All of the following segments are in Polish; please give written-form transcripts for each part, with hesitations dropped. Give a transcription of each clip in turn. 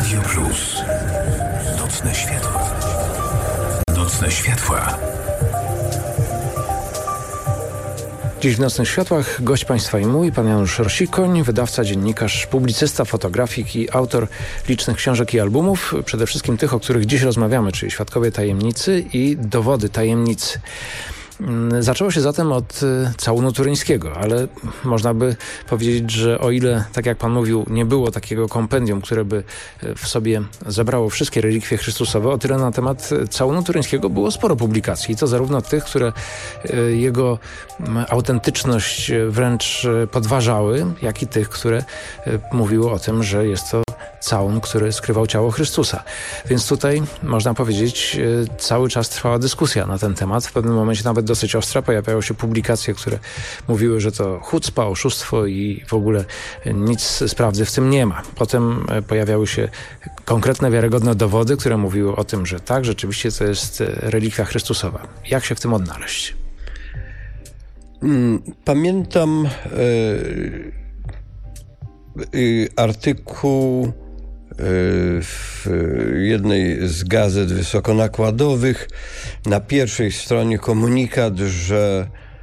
Radio Plus. Nocne światła. Nocne światła. Dziś w Nocnych Światłach gość Państwa i mój, pan Janusz Rosikoń, wydawca, dziennikarz, publicysta, fotografik i autor licznych książek i albumów. Przede wszystkim tych, o których dziś rozmawiamy, czyli Świadkowie Tajemnicy i Dowody Tajemnicy. Zaczęło się zatem od całunu turyńskiego, ale można by powiedzieć, że o ile, tak jak pan mówił, nie było takiego kompendium, które by w sobie zebrało wszystkie relikwie chrystusowe, o tyle na temat całunu turyńskiego było sporo publikacji. I to zarówno tych, które jego autentyczność wręcz podważały, jak i tych, które mówiły o tym, że jest to całun, który skrywał ciało Chrystusa. Więc tutaj, można powiedzieć, cały czas trwała dyskusja na ten temat. W pewnym momencie nawet dosyć ostra. Pojawiały się publikacje, które mówiły, że to chucpa, oszustwo i w ogóle nic z prawdy w tym nie ma. Potem pojawiały się konkretne, wiarygodne dowody, które mówiły o tym, że tak, rzeczywiście to jest relikwia Chrystusowa. Jak się w tym odnaleźć? Pamiętam artykuł w jednej z gazet wysokonakładowych, na pierwszej stronie komunikat, że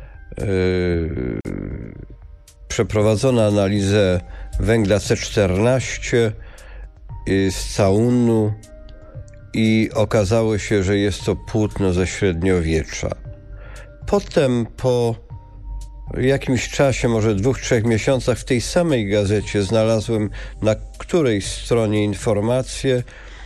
przeprowadzono analizę węgla C14 z całunu i okazało się, że jest to płótno ze średniowiecza. Potem po jakimś czasie, może 2-3 miesiącach, w tej samej gazecie znalazłem na którejś stronie informację,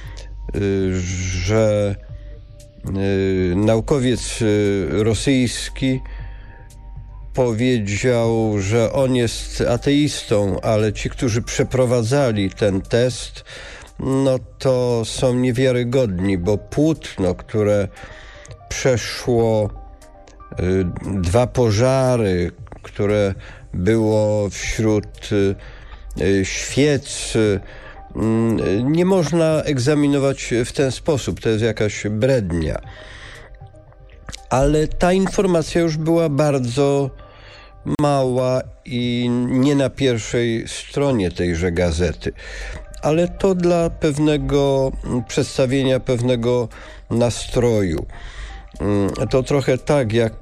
że naukowiec rosyjski powiedział, że on jest ateistą, ale ci, którzy przeprowadzali ten test, no to są niewiarygodni, bo płótno, które przeszło 2 pożary, które było wśród świec, nie można egzaminować w ten sposób. To jest jakaś brednia. Ale ta informacja już była bardzo mała i nie na pierwszej stronie tejże gazety. Ale to dla pewnego przedstawienia pewnego nastroju. To trochę tak, jak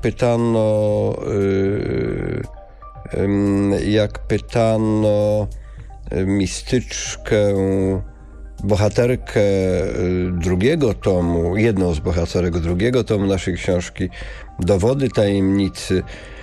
pytano mistyczkę, bohaterkę drugiego tomu, jedną z bohaterek drugiego tomu naszej książki Dowody Tajemnicy,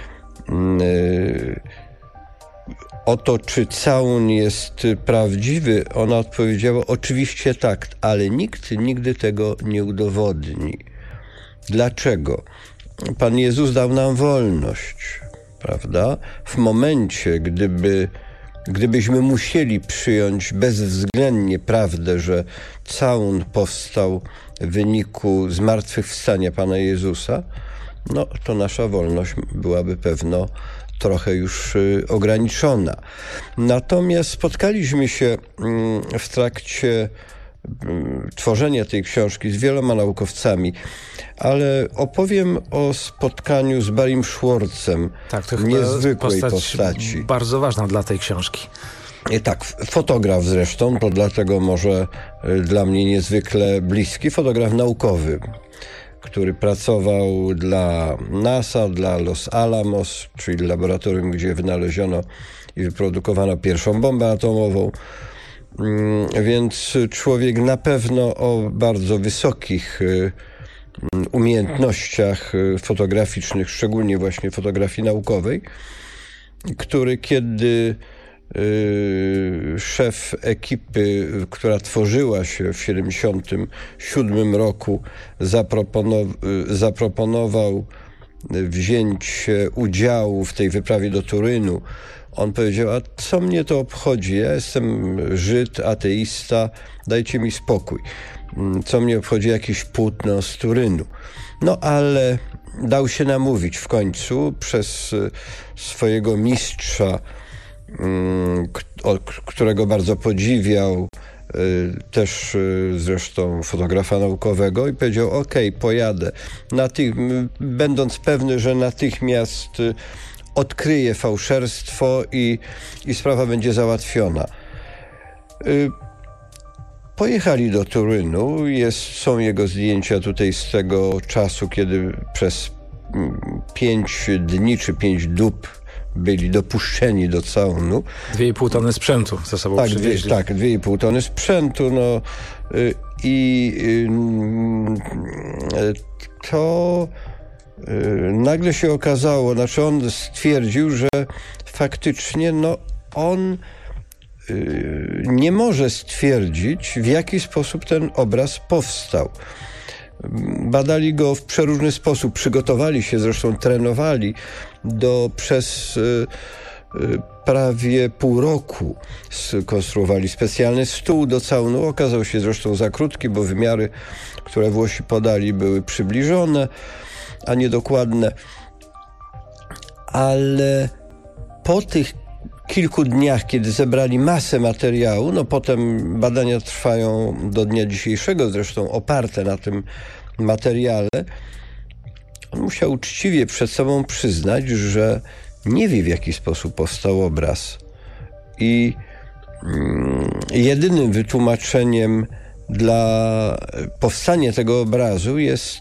o to, czy całun jest prawdziwy. Ona odpowiedziała: oczywiście tak, ale nikt nigdy tego nie udowodni. Dlaczego? Pan Jezus dał nam wolność, prawda? W momencie, gdybyśmy musieli przyjąć bezwzględnie prawdę, że całun powstał w wyniku zmartwychwstania Pana Jezusa, no to nasza wolność byłaby pewno trochę już ograniczona. Natomiast spotkaliśmy się w trakcie tworzenia tej książki z wieloma naukowcami, ale opowiem o spotkaniu z Barrym Schwartzem, tak, to niezwykłej postaci. Bardzo ważna dla tej książki. Tak, fotograf zresztą, to dlatego może dla mnie niezwykle bliski, fotograf naukowy, który pracował dla NASA, dla Los Alamos, czyli laboratorium, gdzie wynaleziono i wyprodukowano pierwszą bombę atomową. Więc człowiek na pewno o bardzo wysokich umiejętnościach fotograficznych, szczególnie właśnie fotografii naukowej, który kiedy szef ekipy, która tworzyła się w 1977 roku, zaproponował wzięcie udziału w tej wyprawie do Turynu, on powiedział: a co mnie to obchodzi? Ja jestem Żyd, ateista, dajcie mi spokój. Co mnie obchodzi jakieś płótno z Turynu? No ale dał się namówić w końcu przez swojego mistrza, którego bardzo podziwiał, też zresztą fotografa naukowego, i powiedział: okej, pojadę. Będąc pewny, że natychmiast odkryje fałszerstwo i sprawa będzie załatwiona. Pojechali do Turynu, są jego zdjęcia tutaj z tego czasu, kiedy przez 5 dni czy 5 dób byli dopuszczeni do całunu. 2,5 tony sprzętu ze sobą przywieźli. Tak, 2,5 tony sprzętu. To nagle się okazało, znaczy on stwierdził, że faktycznie on nie może stwierdzić, w jaki sposób ten obraz powstał. Badali go w przeróżny sposób, przygotowali się, zresztą trenowali przez prawie pół roku. Skonstruowali specjalny stół do całunu. Okazał się zresztą za krótki, bo wymiary, które Włosi podali, były przybliżone, a nie dokładne. Ale po tych kilku dniach, kiedy zebrali masę materiału, potem badania trwają do dnia dzisiejszego, zresztą oparte na tym materiale, on musiał uczciwie przed sobą przyznać, że nie wie, w jaki sposób powstał obraz. I jedynym wytłumaczeniem dla powstania tego obrazu jest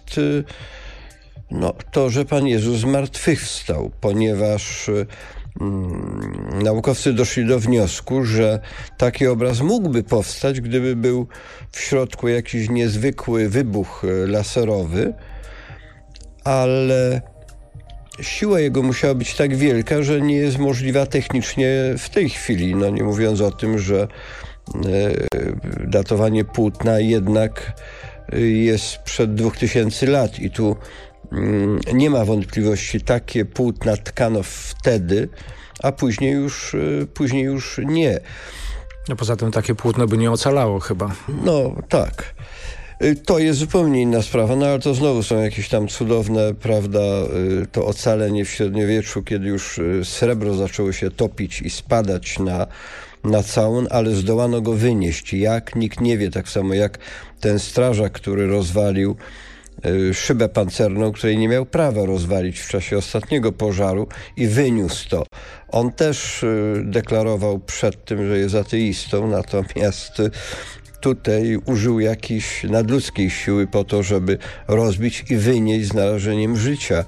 to, że Pan Jezus zmartwychwstał, ponieważ naukowcy doszli do wniosku, że taki obraz mógłby powstać, gdyby był w środku jakiś niezwykły wybuch laserowy, ale siła jego musiała być tak wielka, że nie jest możliwa technicznie w tej chwili. Nie mówiąc o tym, że datowanie płótna jednak jest sprzed 2000 lat i tu nie ma wątpliwości, takie płótna tkano wtedy, a później już nie. Poza tym takie płótno by nie ocalało chyba. Tak. To jest zupełnie inna sprawa, ale to znowu są jakieś tam cudowne, prawda, to ocalenie w średniowieczu, kiedy już srebro zaczęło się topić i spadać na całun, ale zdołano go wynieść. Jak? Nikt nie wie, tak samo jak ten strażak, który rozwalił szybę pancerną, której nie miał prawa rozwalić w czasie ostatniego pożaru i wyniósł to. On też deklarował przed tym, że jest ateistą, natomiast tutaj użył jakiejś nadludzkiej siły po to, żeby rozbić i wynieść z narażeniem życia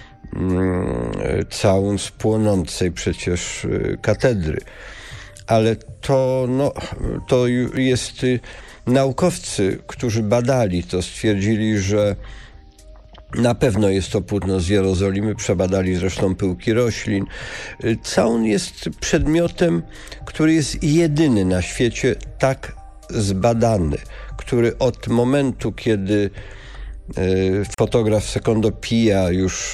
całun z płonącej przecież katedry. Ale to jest... Naukowcy, którzy badali to, stwierdzili, że na pewno jest to płótno z Jerozolimy, przebadali zresztą pyłki roślin. Całun jest przedmiotem, który jest jedyny na świecie tak zbadany, który od momentu, kiedy fotograf Secondo Pia już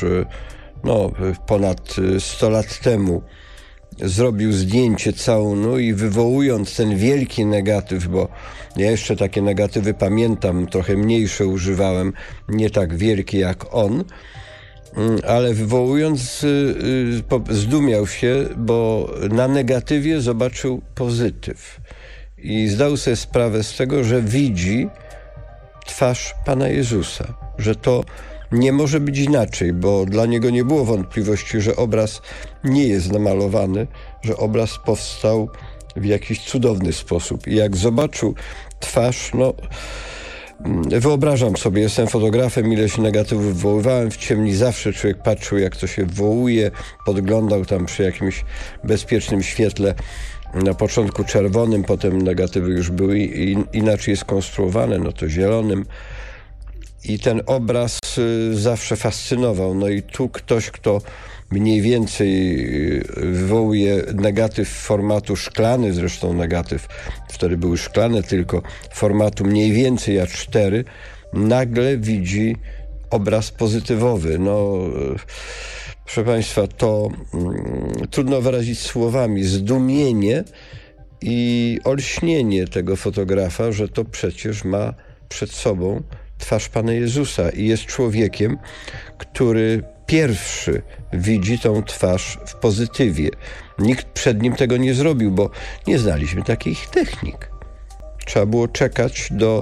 ponad 100 lat temu zrobił zdjęcie całunu i wywołując ten wielki negatyw, bo ja jeszcze takie negatywy pamiętam, trochę mniejsze używałem, nie tak wielkie jak on, ale wywołując zdumiał się, bo na negatywie zobaczył pozytyw i zdał sobie sprawę z tego, że widzi twarz Pana Jezusa, że to nie może być inaczej, bo dla niego nie było wątpliwości, że obraz nie jest namalowany, że obraz powstał w jakiś cudowny sposób. I jak zobaczył twarz, wyobrażam sobie, jestem fotografem, ileś negatywów wywoływałem w ciemni, zawsze człowiek patrzył, jak to się wywołuje, podglądał tam przy jakimś bezpiecznym świetle, na początku czerwonym, potem negatywy już były inaczej skonstruowane, to zielonym. I ten obraz zawsze fascynował. I tu ktoś, kto mniej więcej wywołuje negatyw formatu szklany, zresztą negatyw, wtedy były szklane tylko, formatu mniej więcej A4, nagle widzi obraz pozytywowy. Proszę Państwa, to trudno wyrazić słowami zdumienie i olśnienie tego fotografa, że to przecież ma przed sobą twarz Pana Jezusa i jest człowiekiem, który pierwszy widzi tą twarz w pozytywie. Nikt przed nim tego nie zrobił, bo nie znaliśmy takich technik. Trzeba było czekać do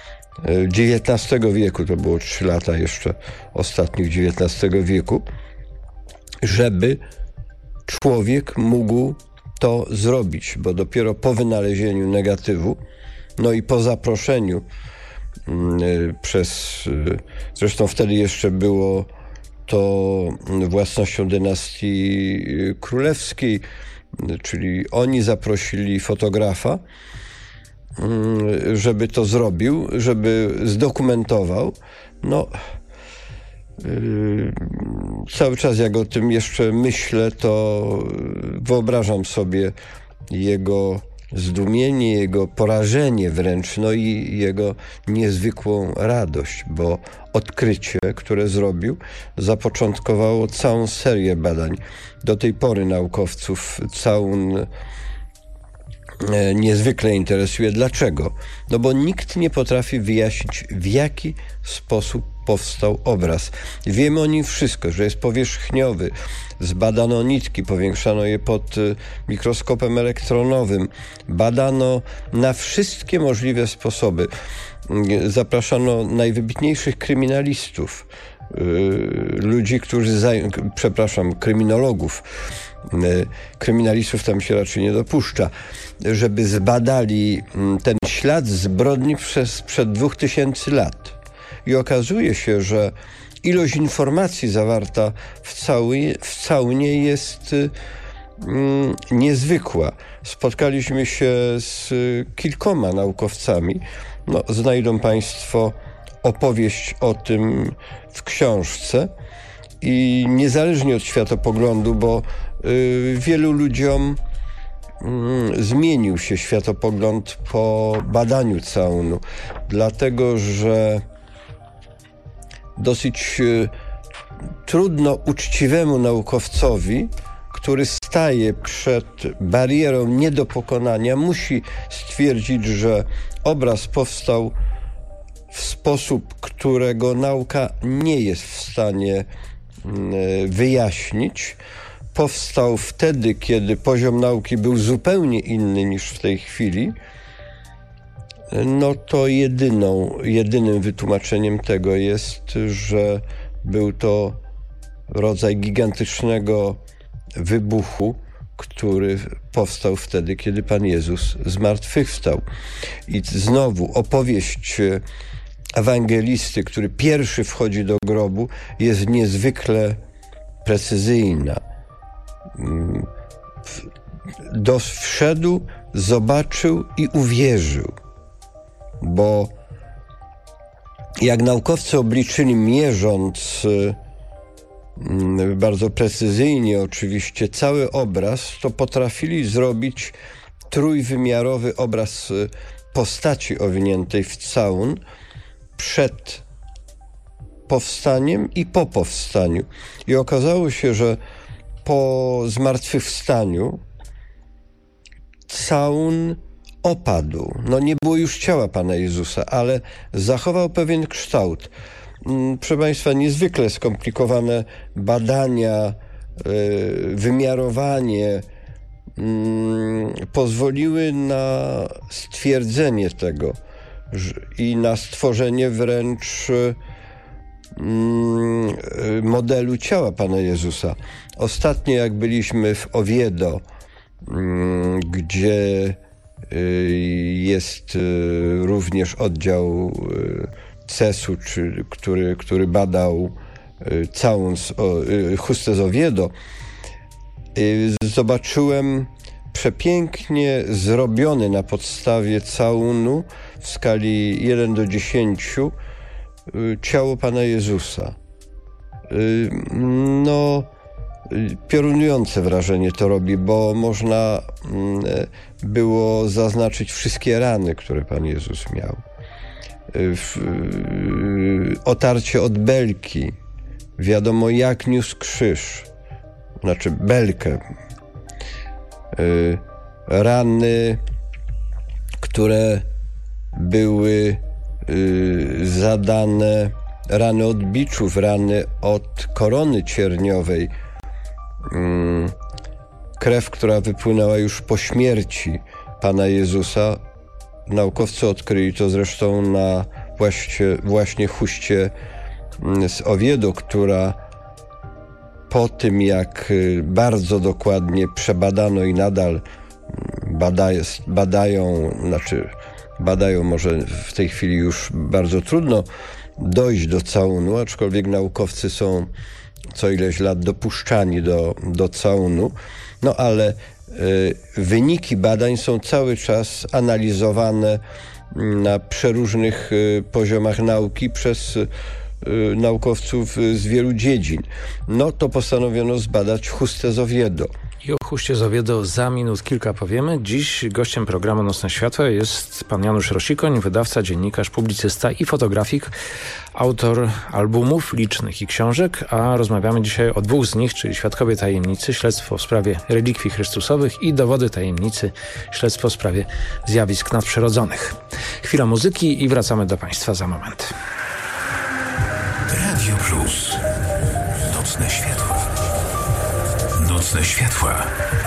XIX wieku, to było 3 lata jeszcze ostatnich XIX wieku, żeby człowiek mógł to zrobić, bo dopiero po wynalezieniu negatywu No i po zaproszeniu zresztą wtedy jeszcze było to własnością dynastii królewskiej, czyli oni zaprosili fotografa, żeby to zrobił, żeby zdokumentował. No, cały czas jak o tym jeszcze myślę, to wyobrażam sobie jego zdumienie, jego porażenie wręcz, no i jego niezwykłą radość, bo odkrycie, które zrobił, zapoczątkowało całą serię badań. Do tej pory naukowców całun niezwykle interesuje. Dlaczego? No bo nikt nie potrafi wyjaśnić, w jaki sposób powstał obraz. Wiemy o nim wszystko, że jest powierzchniowy. Zbadano nitki, powiększano je pod mikroskopem elektronowym. Badano na wszystkie możliwe sposoby. Zapraszano najwybitniejszych kryminalistów, ludzi, kryminologów. Kryminalistów tam się raczej nie dopuszcza, żeby zbadali ten ślad zbrodni sprzed 2000 lat. I okazuje się, że ilość informacji zawarta w caunie jest niezwykła. Spotkaliśmy się z kilkoma naukowcami. No, znajdą Państwo opowieść o tym w książce i niezależnie od światopoglądu, bo wielu ludziom zmienił się światopogląd po badaniu caunu, dlatego że dosyć trudno uczciwemu naukowcowi, który staje przed barierą nie do pokonania, musi stwierdzić, że obraz powstał w sposób, którego nauka nie jest w stanie wyjaśnić. Powstał wtedy, kiedy poziom nauki był zupełnie inny niż w tej chwili. No to jedynym wytłumaczeniem tego jest, że był to rodzaj gigantycznego wybuchu, który powstał wtedy, kiedy Pan Jezus zmartwychwstał. I znowu opowieść ewangelisty, który pierwszy wchodzi do grobu, jest niezwykle precyzyjna. Wszedł, zobaczył i uwierzył. Bo jak naukowcy obliczyli, mierząc bardzo precyzyjnie oczywiście cały obraz, to potrafili zrobić trójwymiarowy obraz postaci owiniętej w caun przed powstaniem i po powstaniu. I okazało się, że po zmartwychwstaniu caun opadł. No nie było już ciała Pana Jezusa, ale zachował pewien kształt. Proszę Państwa, niezwykle skomplikowane badania, wymiarowanie pozwoliły na stwierdzenie tego i na stworzenie wręcz modelu ciała Pana Jezusa. Ostatnio jak byliśmy w Oviedo, gdzie jest również oddział CES-u, który badał całą chustę z Oviedo, zobaczyłem przepięknie zrobiony na podstawie caunu w skali 1:10 ciało Pana Jezusa. No, piorunujące wrażenie to robi, bo można było zaznaczyć wszystkie rany, które Pan Jezus miał. Otarcie od belki. Wiadomo, jak niósł krzyż. Znaczy belkę. Rany, które były zadane, rany od biczów, rany od korony cierniowej, krew, która wypłynęła już po śmierci Pana Jezusa. Naukowcy odkryli to zresztą na właśnie chuście z Oviedo, która po tym, jak bardzo dokładnie przebadano i nadal badają, znaczy badają. Może w tej chwili już bardzo trudno dojść do całunu, aczkolwiek naukowcy są co ileś lat dopuszczani do całunu. No ale wyniki badań są cały czas analizowane na przeróżnych poziomach nauki przez naukowców z wielu dziedzin. No to postanowiono zbadać chustę z Oviedo. I o chuście z Oviedo za minut kilka powiemy. Dziś gościem programu Nocne Światła jest pan Janusz Rosikoń, wydawca, dziennikarz, publicysta i fotografik, autor albumów licznych i książek, a rozmawiamy dzisiaj o dwóch z nich, czyli Świadkowie Tajemnicy, śledztwo w sprawie relikwii chrystusowych i Dowody Tajemnicy, śledztwo w sprawie zjawisk nadprzyrodzonych. Chwila muzyki i wracamy do państwa za moment. Radio Plus. Nocne światła. Nocne światła.